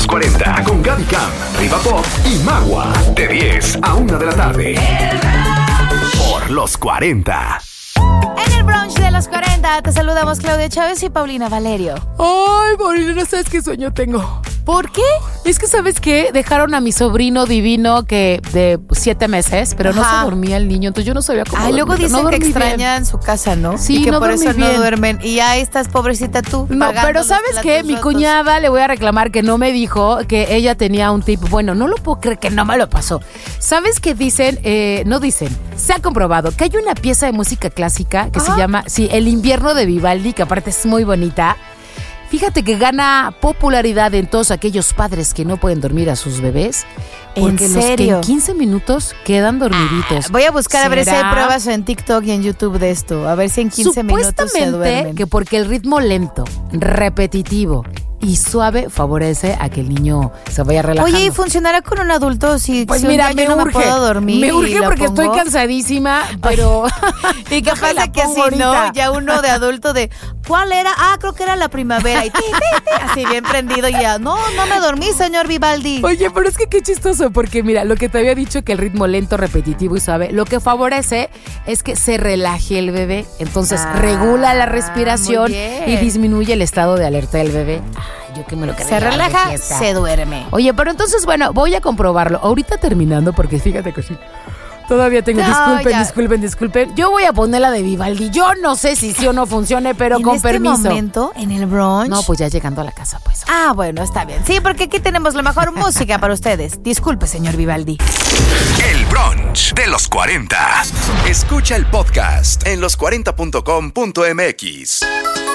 los 40 con Gaby Cam, Riva Pop y Magua. De 10 a 1 de la tarde. Por los 40. En el brunch de los 40 te saludamos Claudia Chávez y Paulina Valerio. Ay, Paulina, no sabes qué sueño tengo. ¿Por qué? Es que, ¿sabes qué? Dejaron a mi sobrino divino que de 7 meses, pero no se dormía el niño, entonces yo no sabía cómo dormir. Luego dicen que extrañan su casa, ¿no? Sí, y que no por eso dormí no bien. duermen. Y ya estás pobrecita tú. No, pero ¿sabes qué? Mi cuñada le voy a reclamar que no me dijo que ella tenía un tip. Bueno, no lo puedo creer que no me lo pasó. ¿Sabes qué dicen? No dicen. Se ha comprobado que hay una pieza de música clásica que se llama, El invierno de Vivaldi, que aparte es muy bonita. Fíjate que gana popularidad en todos aquellos padres que no pueden dormir a sus bebés. Porque ¿En los que serio? en 15 minutos quedan dormiditos. Voy a buscar a ver si hay ¿Será? pruebas en TikTok y en YouTube de esto. A ver si en 15 minutos se duermen. Supuestamente que porque el ritmo lento, repetitivo y suave favorece a que el niño se vaya relajando. Oye, ¿y funcionará con un adulto si, Pues si mira, un día yo no me puedo dormir? Me y urge lo porque pongo? estoy cansadísima, pero... Y capaz la de que pongo si no, ahorita. ya uno de adulto de, ¿cuál era? Creo que era la primavera. Y así bien prendido y ya, no me dormí, señor Vivaldi. Oye, pero es que qué chistoso, porque mira, lo que te había dicho que el ritmo lento, repetitivo y suave, lo que favorece es que se relaje el bebé. Entonces regula la respiración muy bien. y disminuye el estado de alerta del bebé. Yo que me lo quería Se llevar de relaja, fiesta. se duerme. Oye, pero entonces, bueno, voy a comprobarlo. Ahorita terminando, porque fíjate que sí. Todavía tengo, No, ya. disculpen. Yo voy a poner la de Vivaldi. Yo no sé si sí o no funcione, pero con permiso. En este momento, en el brunch. No, pues ya llegando a la casa, pues. Bueno, está bien. Sí, porque aquí tenemos la mejor música para ustedes. Disculpe, señor Vivaldi. El brunch de los 40. Escucha el podcast en los40.com.mx.